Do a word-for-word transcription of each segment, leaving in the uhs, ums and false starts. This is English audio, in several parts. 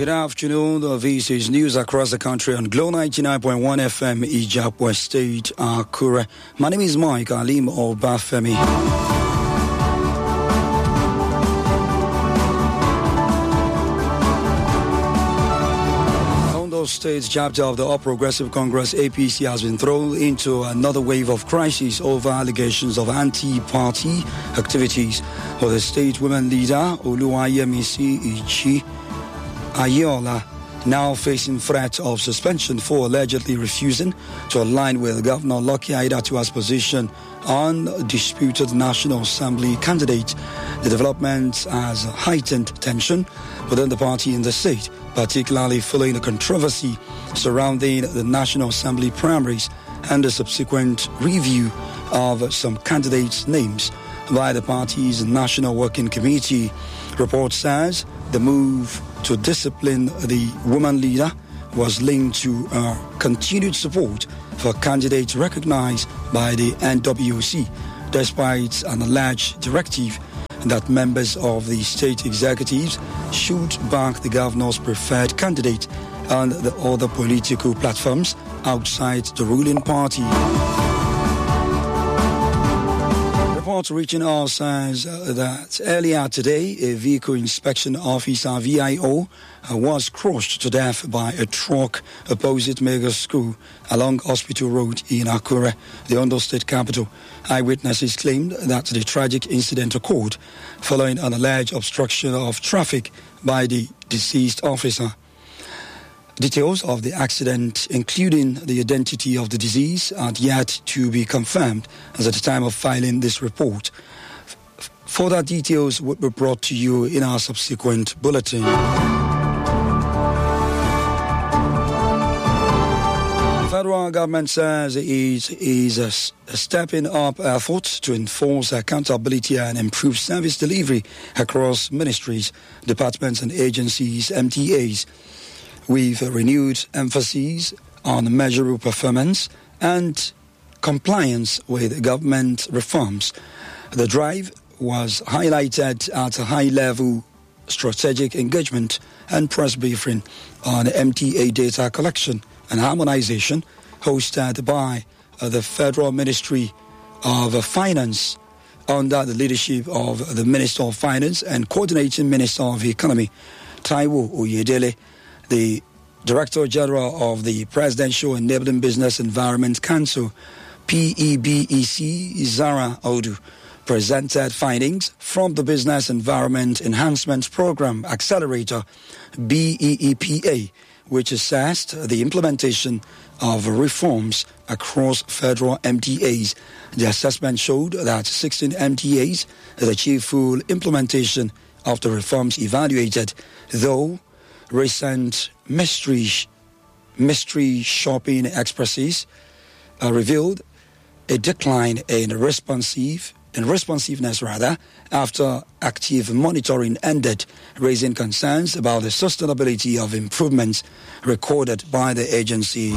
Good afternoon. This is news across the country on Glow ninety-nine point one F M, Ijapwa State, Akure. My name is Mike Alim Obafemi. Ondo State chapter of the All Progressive Congress A P C has been thrown into another wave of crisis over allegations of anti-party activities for the state women leader Oluwayemisi Ichi Ayola, now facing threat of suspension for allegedly refusing to align with Governor Lucky Aiyedatiwa's position on disputed National Assembly candidate. The development has heightened tension within the party in the state, particularly following the controversy surrounding the National Assembly primaries and the subsequent review of some candidates' names by the party's National Working Committee. Report says the move to discipline the woman leader was linked to her continued support for candidates recognized by the N W C, despite an alleged directive that members of the state executives should back the governor's preferred candidate and the other political platforms outside the ruling party. Report reaching us says uh, that earlier today, a vehicle inspection officer, V I O, uh, was crushed to death by a truck opposite Mega School along Hospital Road in Akure, the Ondo State capital. Eyewitnesses claimed that the tragic incident occurred following an alleged obstruction of traffic by the deceased officer. Details of the accident, including the identity of the deceased, are yet to be confirmed as at the time of filing this report. F- further details will be brought to you in our subsequent bulletin. The federal government says it is a, a stepping up effort to enforce accountability and improve service delivery across ministries, departments and agencies, M T As, with a renewed emphasis on measurable performance and compliance with government reforms. The drive was highlighted at a high-level strategic engagement and press briefing on M T A data collection and harmonization hosted by uh, the Federal Ministry of Finance under the leadership of the Minister of Finance and Coordinating Minister of Economy, Taiwo Oyedele. The Director General of the Presidential Enabling Business Environment Council, P E B E C, Zara Odu, presented findings from the Business Environment Enhancement Program Accelerator, B E E P A, which assessed the implementation of reforms across federal M T As. The assessment showed that sixteen M T As had achieved full implementation of the reforms evaluated, though recent mystery mystery shopping expresses uh, revealed a decline in responsive in responsiveness rather after active monitoring ended, raising concerns about the sustainability of improvements recorded by the agencies.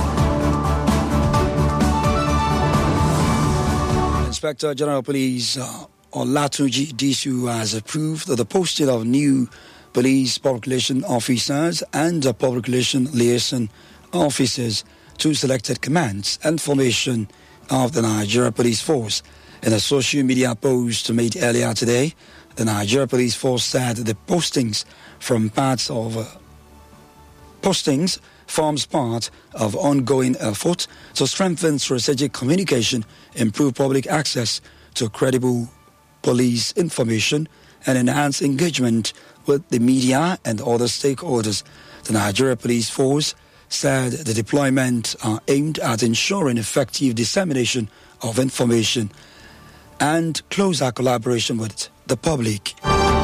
Inspector General of Police uh, Olatunji Disu has approved the posting of new police public relation officers and uh, public relation liaison officers to selected commands and formation of the Nigeria Police Force. In a social media post made earlier today, the Nigeria Police Force said the postings from parts of uh, postings forms part of ongoing effort to strengthen strategic communication, improve public access to credible police information, and enhance engagement with the media and other stakeholders. The Nigeria Police Force said the deployment are aimed at ensuring effective dissemination of information and closer collaboration with the public.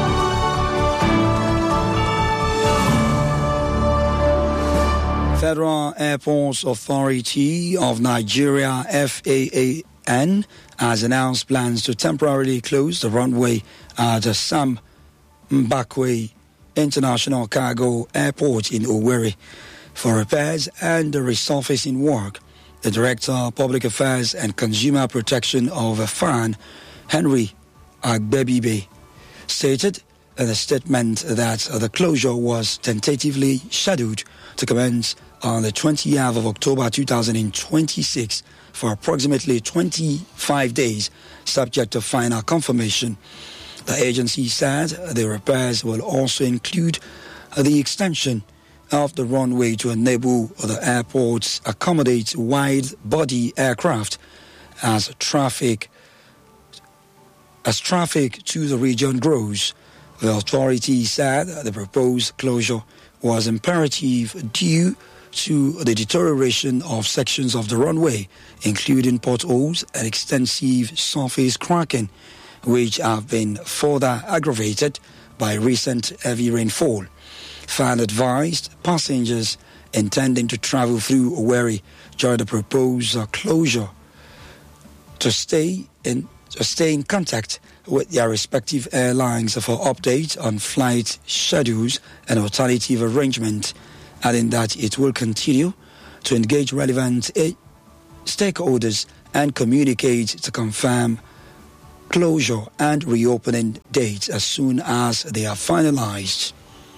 Federal Airports Authority of Nigeria, F A A N, has announced plans to temporarily close the runway at Sam Mbakwe International Cargo Airport in Owerri for repairs and resurfacing work. The Director of Public Affairs and Consumer Protection of F A N, Henry Agbebibe, stated in a statement that the closure was tentatively scheduled to commence on the twentieth of October two thousand twenty-six for approximately twenty-five days, subject to final confirmation. The agency said the repairs will also include the extension of the runway to enable the airports accommodate wide-body aircraft as traffic as traffic to the region grows. The authority said the proposed closure was imperative due to the deterioration of sections of the runway, including potholes and extensive surface cracking, which have been further aggravated by recent heavy rainfall. F A N advised passengers intending to travel through Owerri during the proposed closure to stay in to stay in contact with their respective airlines for updates on flight schedules and alternative arrangements, adding that it will continue to engage relevant stakeholders and communicate to confirm closure and reopening dates as soon as they are finalized.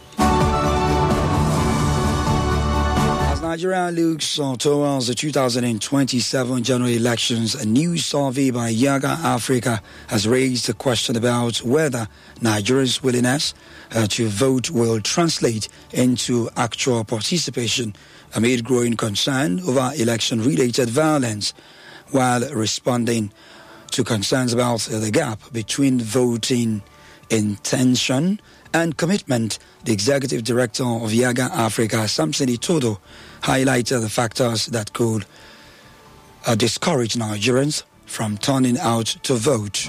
Nigeria looks towards the two thousand twenty-seven general elections. A new survey by Yaga Africa has raised a question about whether Nigerians' willingness uh, to vote will translate into actual participation amid growing concern over election-related violence, while responding to concerns about the gap between voting intention and commitment. The executive director of Yaga Africa, Samson Itodo, highlighted the factors that could uh, discourage Nigerians from turning out to vote.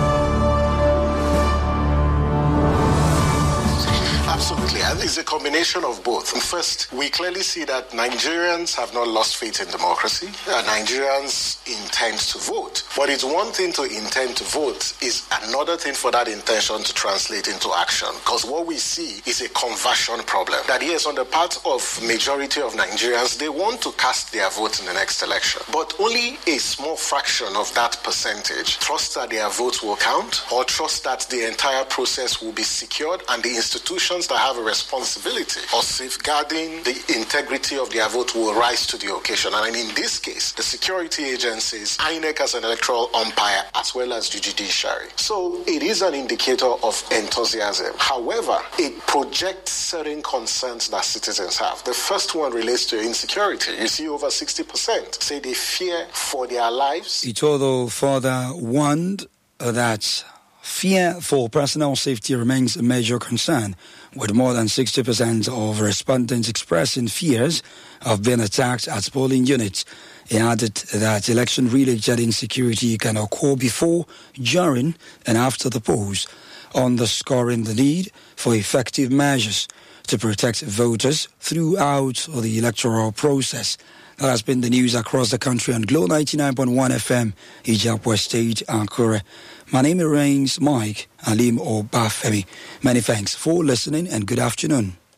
Absolutely. I think it's a combination of both. First, we clearly see that Nigerians have not lost faith in democracy. Uh, Nigerians intend to vote. But it's one thing to intend to vote, is another thing for that intention to translate into action. Because what we see is a conversion problem. That yes, on the part of majority of Nigerians, they want to cast their vote in the next election. But only a small fraction of that percentage trust that their votes will count, or trust that the entire process will be secured and the institutions that have a responsibility of safeguarding the integrity of their vote will rise to the occasion. And in this case, the security agencies, I N E C as an electoral umpire, as well as the judiciary. So it is an indicator of enthusiasm. However, it projects certain concerns that citizens have. The first one relates to insecurity. You see over sixty percent say they fear for their lives. Itodo further warned that fear for personal safety remains a major concern, with more than sixty percent of respondents expressing fears of being attacked at polling units. He added that election-related insecurity can occur before, during, and after the polls, underscoring the need for effective measures to protect voters throughout the electoral process. That has been the news across the country on Glow ninety-nine point one F M, Ijapwa State, Ankara. My name remains Mike Alim Obafemi. Many thanks for listening and good afternoon.